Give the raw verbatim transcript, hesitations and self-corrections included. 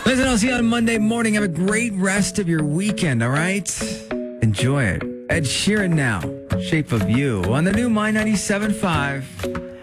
Listen, I'll see you on Monday morning. Have a great rest of your weekend, all right? Enjoy it. Ed Sheeran now, Shape of You, on the new My ninety-seven point five.